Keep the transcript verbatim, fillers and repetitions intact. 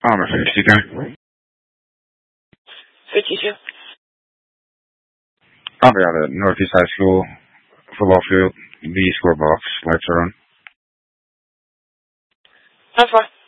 Armor fifty, okay. fifty-two. I'll be out at Northeast High School, football field, B score box, lights are on. How far?